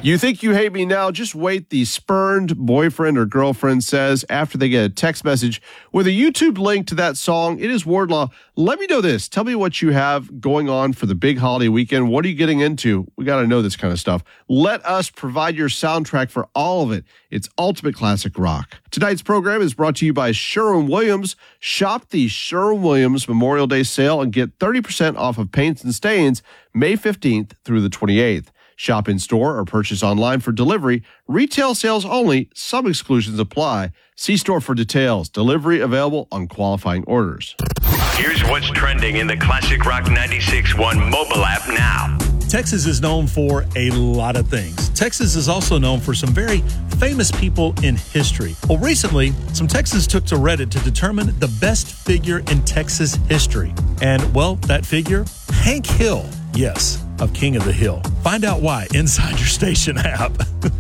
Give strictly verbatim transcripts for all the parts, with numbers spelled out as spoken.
You think you hate me now? Just wait, the spurned boyfriend or girlfriend says after they get a text message with a YouTube link to that song. It is Wardlaw. Let me know this. Tell me what you have going on for the big holiday weekend. What are you getting into? We got to know this kind of stuff. Let us provide your soundtrack for all of it. It's Ultimate Classic Rock. Tonight's program is brought to you by Sherwin-Williams. Shop the Sherwin-Williams Memorial Day sale and get thirty percent off of paints and stains May fifteenth through the twenty-eighth. Shop in store or purchase online for delivery. Retail sales only. Some exclusions apply. See store for details. Delivery available on qualifying orders. Here's what's trending in the Classic Rock ninety-six point one mobile app now. Texas is known for a lot of things. Texas is also known for some very famous people in history. Well, recently, some Texans took to Reddit to determine the best figure in Texas history. And, well, that figure, Hank Hill. Yes, of King of the Hill. Find out why inside your station app.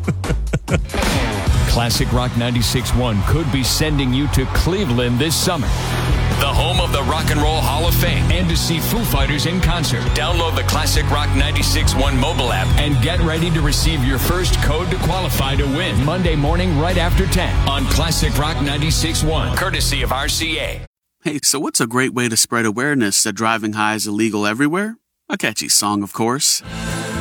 Classic Rock ninety-six point one could be sending you to Cleveland this summer, the home of the Rock and Roll Hall of Fame, and to see Foo Fighters in concert. Download the Classic Rock ninety-six point one mobile app and get ready to receive your first code to qualify to win Monday morning right after ten on Classic Rock ninety-six point one, courtesy of R C A. Hey, so what's a great way to spread awareness that driving high is illegal everywhere? A catchy song, of course.